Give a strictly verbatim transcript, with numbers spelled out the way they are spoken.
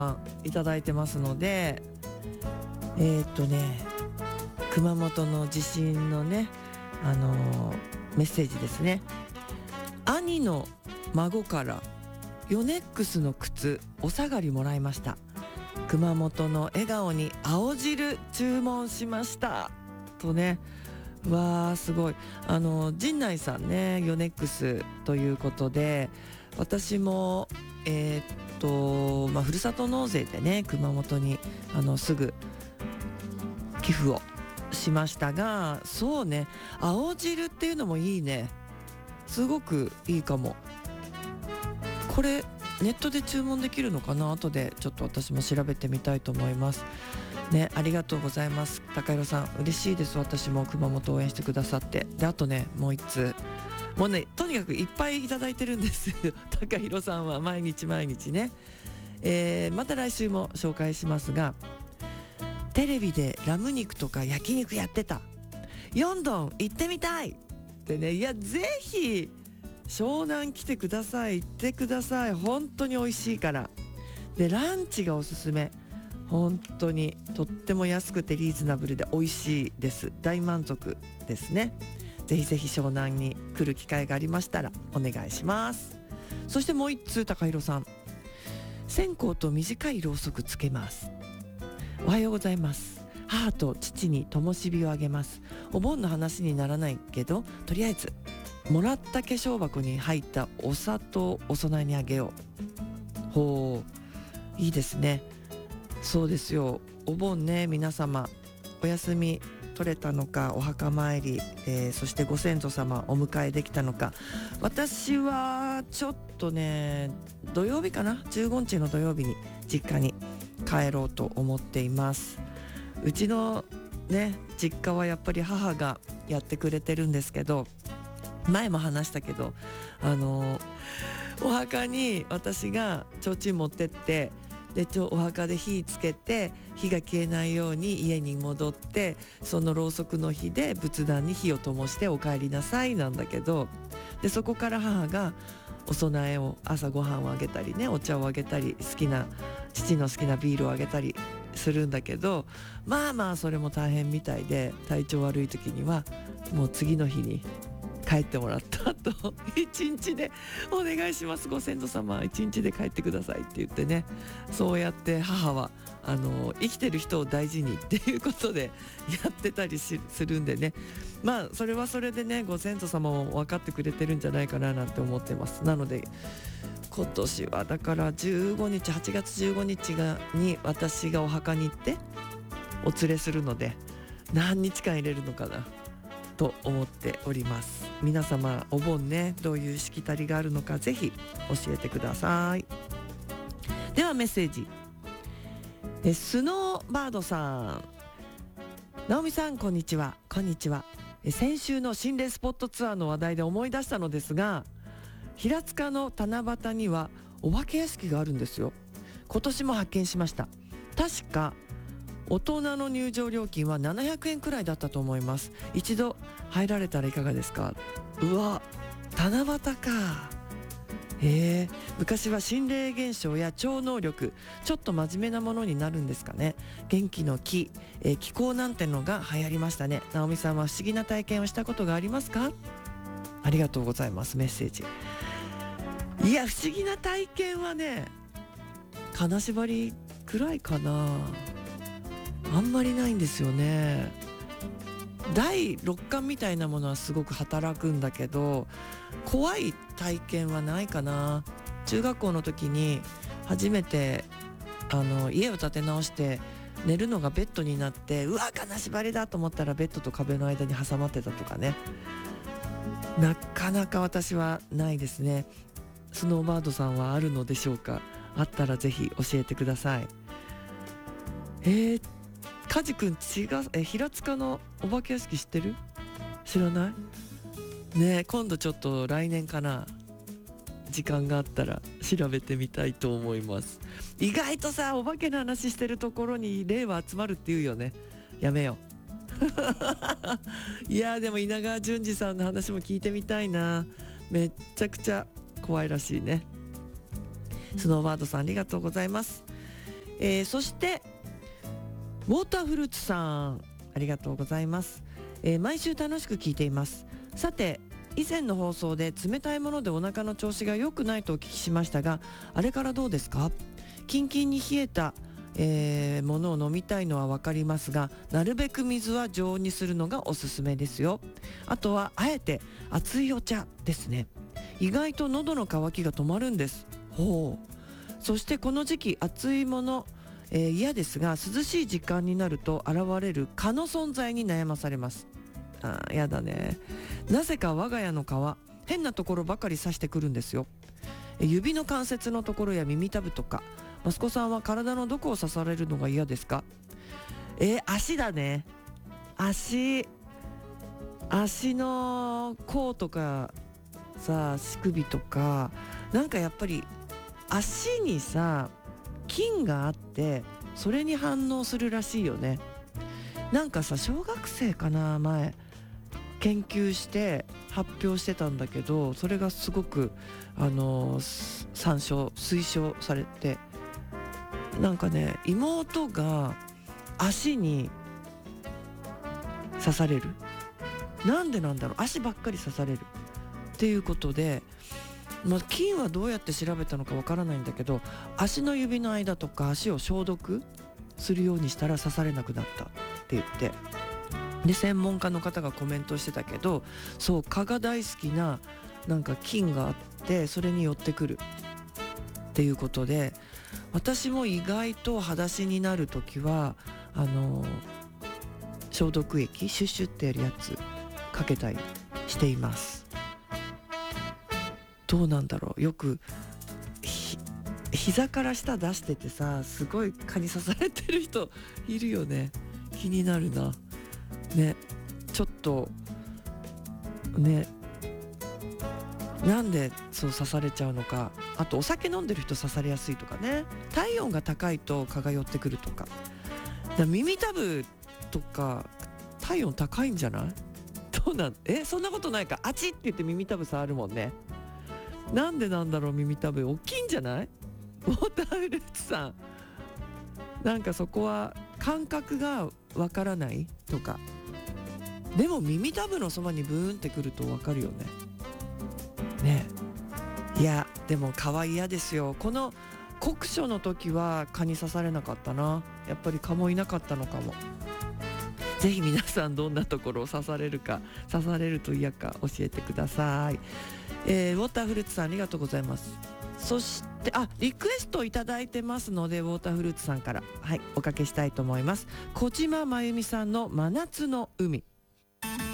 いただいてますので、えー、っとね熊本の地震のね、あのー、メッセージですね。兄の孫からヨネックスの靴お下がりもらいました。熊本の笑顔に青汁注文しましたとね。わーすごい。あの陣内さんね、ヨネックスということで、私もえー、っとまあふるさと納税でね熊本にあのすぐ寄付をしましたが、そうね、青汁っていうのもいいね。すごくいいかも。これネットで注文できるのかな。後でちょっと私も調べてみたいと思いますね。ありがとうございます。高弘さん嬉しいです。私も熊本応援してくださって。であとねもう一通、もうねとにかくいっぱいいただいてるんです高弘さんは毎日毎日ね、えー、また来週も紹介しますが、テレビでラム肉とか焼肉やってた、ヨンドン行ってみたいってね。いやぜひ湘南来てください、行ってください。本当に美味しいから。でランチがおすすめ。本当にとっても安くてリーズナブルで美味しいです。大満足ですね。ぜひぜひ湘南に来る機会がありましたらお願いします。そしてもう一通、高弘さん、線香と短いろうそくつけます。おはようございます。母と父に灯火をあげます。お盆の話にならないけど、とりあえずもらった化粧箱に入ったお砂糖お供えにあげよう。ほう、いいですね。そうですよ、お盆ね、皆様お休み取れたのか、お墓参り、えー、そしてご先祖様お迎えできたのか。私はちょっとね土曜日かな、じゅうごにちの土曜日に実家に帰ろうと思っています。うちのね実家はやっぱり母がやってくれてるんですけど、前も話したけど、あのお墓に私が提灯持ってって、でちょお墓で火つけて火が消えないように家に戻って、そのろうそくの火で仏壇に火を灯してお帰りなさいなんだけど、でそこから母がお供えを、朝ごはんをあげたりね、お茶をあげたり、好きな父の好きなビールをあげたりするんだけど、まあまあそれも大変みたいで、体調悪い時にはもう次の日に帰ってもらった後一日でお願いします、ご先祖様一日で帰ってくださいって言ってね、そうやって母はあの生きてる人を大事にっていうことでやってたりしするんでね、まあそれはそれでね、ご先祖様も分かってくれてるんじゃないかななんて思ってます。なので今年はだからじゅうごにち、はちがつじゅうごにちがに私がお墓に行ってお連れするので、何日間入れるのかなと思っております。皆様お盆ね、どういうしきたりがあるのかぜひ教えてください。ではメッセージ、えスノーバードさん、直美さんこんにちは。こんにちは。え先週の心霊スポットツアーの話題で思い出したのですが、平塚の七夕にはお化け屋敷があるんですよ。今年も発見しました。確か大人の入場料金はななひゃくえんくらいだったと思います。一度入られたらいかがですか。うわ、七夕か。へえ、昔は心霊現象や超能力、ちょっと真面目なものになるんですかね。元気の木、えー、気候なんてのが流行りましたね。直美さんは不思議な体験をしたことがありますか。ありがとうございます。メッセージ。いや不思議な体験はね、金縛りくらいかな。あんまりないんですよね。第六感みたいなものはすごく働くんだけど、怖い体験はないかな。中学校の時に初めてあの家を建て直して寝るのがベッドになって、うわ金縛りだと思ったらベッドと壁の間に挟まってたとかね。なかなか私はないですね。スノーバードさんはあるのでしょうか。あったらぜひ教えてください。えーカジ君、違う、え平塚のお化け屋敷知ってる？知らないねえ、今度ちょっと来年かな、時間があったら調べてみたいと思います。意外とさ、お化けの話してるところに霊は集まるって言うよね。やめよういやでも稲川淳二さんの話も聞いてみたいな。めっちゃくちゃ怖いらしいね。スノーバードさんありがとうございます。 えー、そしてウォーターフルーツさん、ありがとうございます。えー、毎週楽しく聞いています。さて、以前の放送で冷たいものでお腹の調子が良くないとお聞きしましたが、あれからどうですか？キンキンに冷えた、えー、ものを飲みたいのは分かりますが、なるべく水は常温にするのがおすすめですよ。あとはあえて熱いお茶ですね。意外と喉の渇きが止まるんです。ほう。そしてこの時期熱いもの、えー、嫌ですが、涼しい時間になると現れる蚊の存在に悩まされます。あー、やだね。なぜか我が家の蚊は変なところばかり刺してくるんですよ。指の関節のところや耳たぶとか。息子さんは体のどこを刺されるのが嫌ですか？えー、足だね。足足の甲とかさ、足首とか、なんかやっぱり足にさ菌があって、それに反応するらしいよね。なんかさ、小学生かな、前研究して発表してたんだけど、それがすごくあのー、参照推奨されて、なんかね、妹が足に刺される。なんでなんだろう、足ばっかり刺されるっていうことで、まあ、菌はどうやって調べたのかわからないんだけど、足の指の間とか足を消毒するようにしたら刺されなくなったって言って、で専門家の方がコメントしてたけど、そう蚊が大好きななんか菌があって、それに寄ってくるっていうことで、私も意外と裸足になるときはあの消毒液シュッシュってやるやつかけたりしています。どうなんだろう、よくひ膝から下出しててさ、すごい蚊に刺されてる人いるよね。気になるなね。ちょっとね、なんでそう刺されちゃうのか。あとお酒飲んでる人刺されやすいとかね。体温が高いと蚊が寄ってくるとか。だから耳たぶとか体温高いんじゃない？どうなんえそんなことないか。あちって言って耳たぶ触るもんね。なんでなんだろう。耳たぶ大きいんじゃない？ウォーターフルーツさん、なんかそこは感覚がわからないとか。でも耳たぶのそばにブーンってくるとわかるよね。ねえ、いやでも蚊は嫌ですよ。この酷暑の時は蚊に刺されなかったな。やっぱり蚊もいなかったのかも。ぜひ皆さんどんなところを刺されるか、刺されると嫌か教えてください。えー、ウォーターフルーツさんありがとうございます。そしてあリクエストいただいてますので、ウォーターフルーツさんからはいおかけしたいと思います。小島真由美さんの真夏の海。